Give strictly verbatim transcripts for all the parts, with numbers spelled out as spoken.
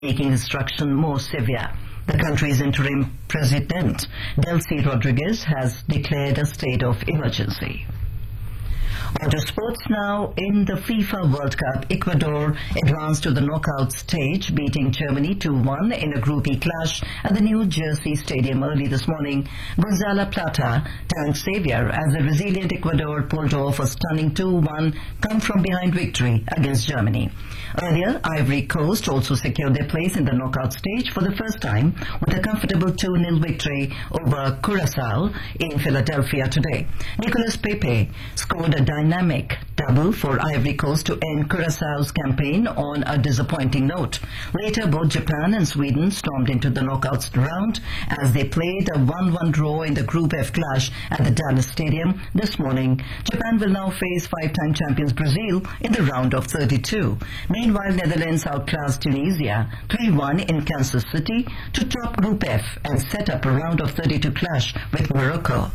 making destruction more severe. The country's interim president, Delcy Rodriguez, has declared a state of emergency. On to sports now. In the FIFA World Cup, Ecuador advanced to the knockout stage, beating Germany two one in a Group E clash at the New Jersey Stadium early this morning. Gonzalo Plata turned savior as the resilient Ecuador pulled off a stunning two one come-from-behind victory against Germany. Earlier, Ivory Coast also secured their place in the knockout stage for the first time with a comfortable two nil victory over Curaçao in Philadelphia today. Nicolas Pepe scored a dynamic double for Ivory Coast to end Curaçao's campaign on a disappointing note. Later, both Japan and Sweden stormed into the knockouts round as they played a one one draw in the Group F clash at the Dallas Stadium this morning. Japan will now face five-time champions Brazil in the round of thirty-two. Meanwhile, Netherlands outclassed Tunisia three one in Kansas City to top Group F and set up a round of thirty-two clash with Morocco.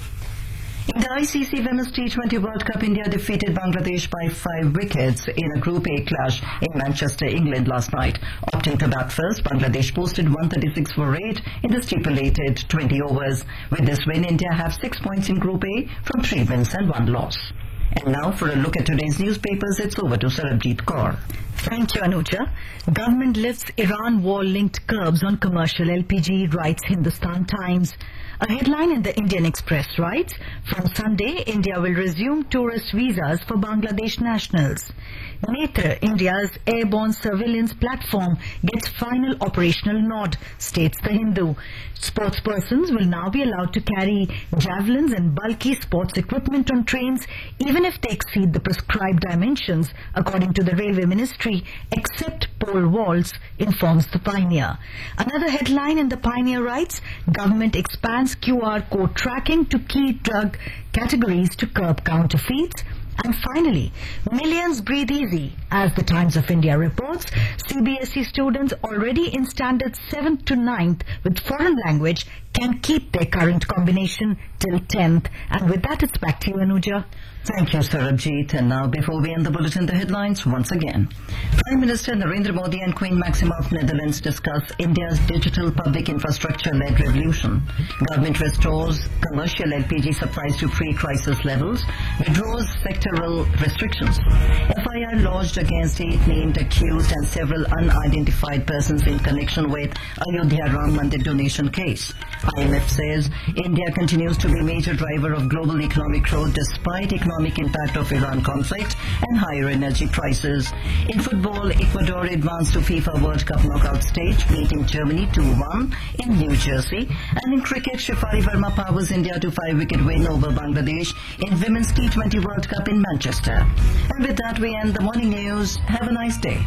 In the I C C Women's T twenty World Cup, India defeated Bangladesh by five wickets in a Group A clash in Manchester, England last night. Opting to bat first, Bangladesh posted one thirty-six for eight in the stipulated twenty overs. With this win, India have six points in Group A from three wins and one loss. And now for a look at today's newspapers, it's over to Sarabjit Kaur. Thank you, Anuja. Government lifts Iran war-linked curbs on commercial L P G, writes Hindustan Times. A headline in the Indian Express writes, from Sunday, India will resume tourist visas for Bangladesh nationals. Netra, India's airborne surveillance platform, gets final operational nod, states the Hindu. Sportspersons will now be allowed to carry javelins and bulky sports equipment on trains, even if they exceed the prescribed dimensions, according to the Railway Ministry, except pole vaults, informs the Pioneer. Another headline in the Pioneer writes, government expands Q R code tracking to key drug categories to curb counterfeits. And finally, millions breathe easy. As the Times of India reports, C B S E students already in standards seventh to ninth with foreign language can keep their current combination till tenth. And with that, it's back to you, Anuja. Thank you, Sarabjit. And now, before we end the bulletin, the headlines once again. Prime Minister Narendra Modi and Queen Maxima of Netherlands discuss India's digital public infrastructure-led revolution. Government restores commercial L P G supplies to pre-crisis levels, withdraws sectoral restrictions. F I R lodged against eight named accused and several unidentified persons in connection with Ayodhya Ram Mandir donation case. I M F says India continues to be a major driver of global economic growth despite economic impact of Iran conflict and higher energy prices. In football, Ecuador advanced to FIFA World Cup knockout stage, beating Germany two one in New Jersey. And in cricket, Shefali Verma powers India to five-wicket win over Bangladesh in Women's T twenty World Cup in Manchester. And with that, we end the morning news. Have a nice day.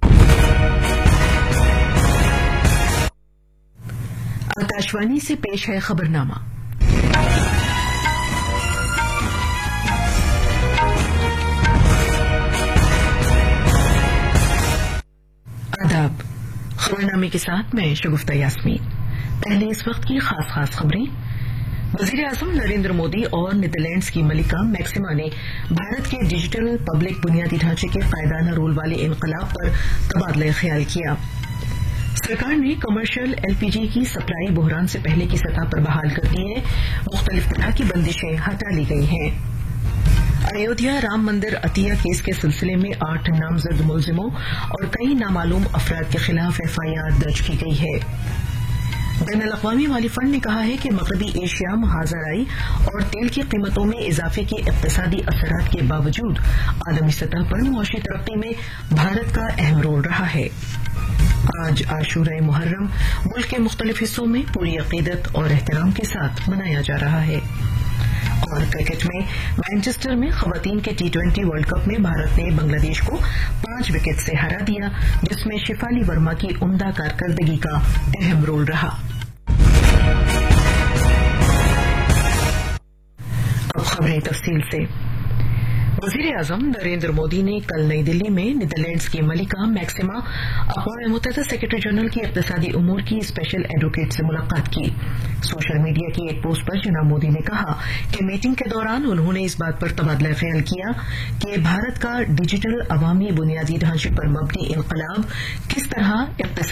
Akashvani से पेश है खबरनामा। आदाब, खबरनामे के साथ मैं शगुफ्ता यास्मीन। पहले इस वक्त की खास खास खबरें। वजीर आजम नरेंद्र मोदी और नीदरलैंड्स की मलिका मैक्सिमा ने भारत के डिजिटल पब्लिक बुनियादी ढांचे के कायदाना रोल वाले इनकलाब पर तबादला ख्याल किया। सरकार ने कमर्शियल एलपीजी की सप्लाई बहरान से पहले की सतह पर बहाल कर दी है। मुख्तलिफ तरह की बंदिशें हटा ली गई हैं। अयोध्या राम मंदिर अतिया केस के सिलसिले में आठ नामजद मुलजिमों और कई नामालूम अफराद के खिलाफ एफआईआर दर्ज की गई है। बैनुल अक़वामी माली फंड ने कहा है कि मग़रबी एशिया मुहाजराई और तेल की कीमतों में इजाफे के इक़्तिसादी असरात के बावजूद आलमी सतह पर मुआशी तरक्की में भारत का अहम रोल रहा है। आज आशूरा मुहर्रम मुल्क के मुख्तलिफ हिस्सों में पूरी अकीदत और एहतराम के साथ मनाया जा रहा है। और क्रिकेट में मैनचेस्टर में खवातीन के टी ट्वेंटी वर्ल्ड कप में भारत ने बांग्लादेश को पांच विकेट से हरा दिया, जिसमें शेफाली वर्मा की उम्दा कारकर्दगी का अहम रोल रहा। अब खबरें तफसील से। वजीर आजम नरेंद्र मोदी ने कल नई दिल्ली में नीदरलैंड्स की मलिका मैक्सिमा अक़वाम मुत्तहिदा सेक्रेटरी जनरल की इक़्तिसादी उमूर की स्पेशल एडवोकेट से मुलाकात की। सोशल मीडिया की एक पोस्ट पर जनाब मोदी ने कहा कि मीटिंग के दौरान उन्होंने इस बात पर तबादला ख्याल किया कि भारत का डिजिटल अवामी बुनियादी ढांचे पर मबनी इनकलाब किस तरह